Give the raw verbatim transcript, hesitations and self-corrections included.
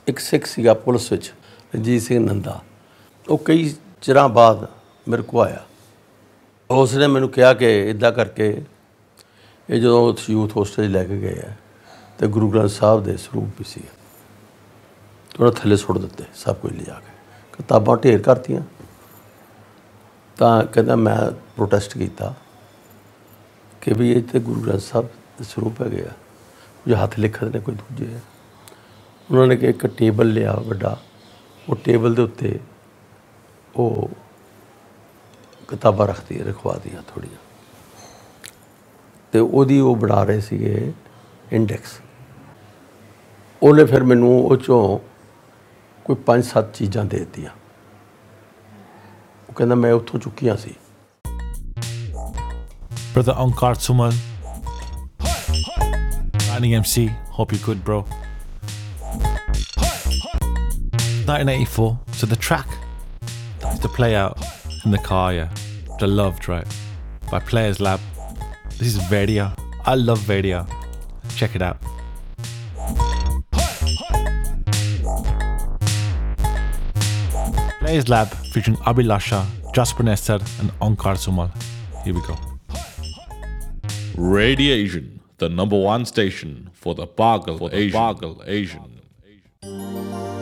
ਇੱਕ ਸਿੱਖ ਸੀਗਾ ਪੁਲਿਸ ਵਿੱਚ, ਰਣਜੀਤ ਸਿੰਘ ਨੰਦਾ। ਉਹ ਕਈ ਚਿਰਾਂ ਬਾਅਦ ਮੇਰੇ ਕੋਲ ਆਇਆ। ਉਸ ਨੇ ਮੈਨੂੰ ਕਿਹਾ ਕਿ ਇੱਦਾਂ ਕਰਕੇ ਇਹ ਜਦੋਂ ਯੂਥ ਹੋਸਟਲ 'ਚ ਲੈ ਕੇ ਗਏ ਆ ਅਤੇ ਗੁਰੂ ਗ੍ਰੰਥ ਸਾਹਿਬ ਦੇ ਸਰੂਪ ਵੀ ਸੀ, ਉਹਨਾਂ ਥੱਲੇ ਸੁੱਟ ਦਿੱਤੇ ਸਭ ਕੁਝ ਲਿਜਾ ਕੇ, ਕਿਤਾਬਾਂ ਢੇਰ ਕਰਤੀਆਂ। ਤਾਂ ਕਹਿੰਦਾ ਮੈਂ ਪ੍ਰੋਟੈਸਟ ਕੀਤਾ ਕਿ ਵੀ ਇਹ ਤਾਂ ਗੁਰੂ ਗ੍ਰੰਥ ਸਾਹਿਬ ਦੇ ਸਰੂਪ ਹੈਗੇ ਆ, ਕੁਝ ਹੱਥ ਲਿਖਤ ਨੇ ਕੋਈ ਦੂਜੇ ਆ। ਉਹਨਾਂ ਨੇ ਕਿ ਇੱਕ ਟੇਬਲ ਲਿਆ ਵੱਡਾ, ਉਹ ਟੇਬਲ ਦੇ ਉੱਤੇ ਉਹ ਕਿਤਾਬਾਂ ਰੱਖਦੀ ਰਖਵਾ ਦੀਆਂ ਥੋੜ੍ਹੀਆਂ, ਅਤੇ ਉਹਦੀ ਉਹ ਬਣਾ ਰਹੇ ਸੀਗੇ ਇੰਡੈਕਸ। ਉਹਨੇ ਫਿਰ ਮੈਨੂੰ ਉਹ 'ਚੋਂ ਕੋਈ ਪੰਜ ਸੱਤ ਚੀਜ਼ਾਂ ਦੇ ਦਿੱਤੀਆਂ। ਉਹ ਕਹਿੰਦਾ ਮੈਂ ਉੱਥੋਂ ਚੁੱਕੀਆਂ ਸੀ। Brother Onkar Sumal, Running M C, hope you're good, bro. nineteen eighty-four, so the track that used to play out in the car, yeah, which I loved, right, by Players Lab. This is Vedia. I love Vedia. Check it out. Players Lab featuring Abhilasha, Jasper Nestor and Onkar Sumal. Here we go. Radiation, the number one station for the Pagal Asian.